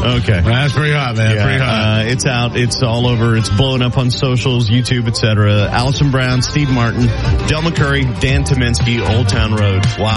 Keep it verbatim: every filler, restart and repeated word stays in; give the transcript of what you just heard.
Okay. That's pretty hot, man. Yeah, pretty hot. Uh, it's out. It's all over. It's blowing up on socials, YouTube, et cetera. Allison Brown, Steve Martin, Del McCurry, Dan Tominski, Old Town Road. Wow.